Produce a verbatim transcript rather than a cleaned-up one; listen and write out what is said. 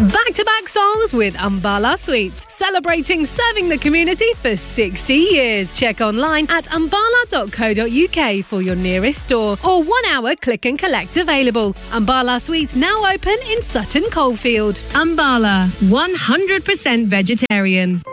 Back-to-back songs with Umbala Sweets, celebrating serving the community for sixty years. Check online at umbala dot co dot uk for your nearest store or one-hour click and collect available. Umbala Sweets now open in Sutton Coldfield. Umbala, one hundred percent vegetarian.